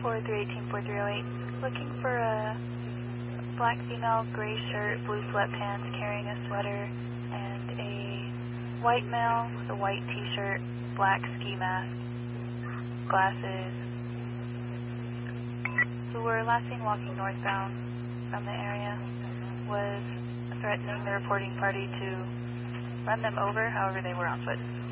4308. Looking for a black female, gray shirt, blue sweatpants, carrying a sweater, and a white male with a white t-shirt, black ski mask, glasses, who were last seen walking northbound from the area, was threatening the reporting party to run them over, however they were on foot.